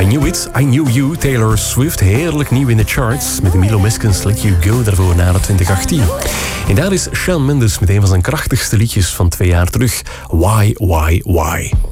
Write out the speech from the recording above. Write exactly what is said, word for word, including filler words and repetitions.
Knew It, I Knew You, Taylor Swift. Heerlijk nieuw in de charts. Met Milo Miskens Let You Go daarvoor na de twintig achttien. En daar is Shawn Mendes met een van zijn krachtigste liedjes van twee jaar terug. Why, Why, Why.